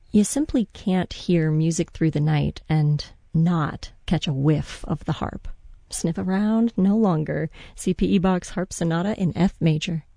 You simply can't hear music through the night and not catch a whiff of the harp. Sniff around? No longer. CPE Bach's Harp Sonata in F major.